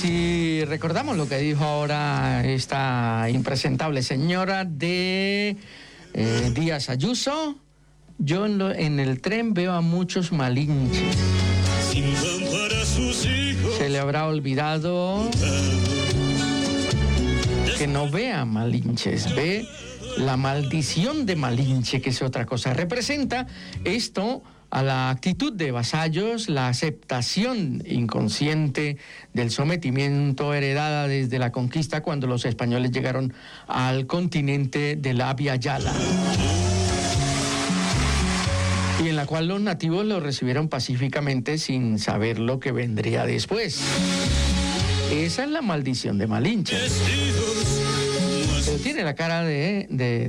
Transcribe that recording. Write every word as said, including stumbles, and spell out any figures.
Si recordamos lo que dijo ahora esta impresentable señora de eh, Díaz Ayuso, yo en, lo, en el tren veo a muchos malinches. Se le habrá olvidado que no vea malinches, ve la maldición de Malinche, que es otra cosa. Representa esto a la actitud de vasallos, la aceptación inconsciente del sometimiento heredada desde la conquista cuando los españoles llegaron al continente de la Abya Yala, y en la cual los nativos lo recibieron pacíficamente sin saber lo que vendría después. Esa es la maldición de Malinche. Pero tiene la cara de... de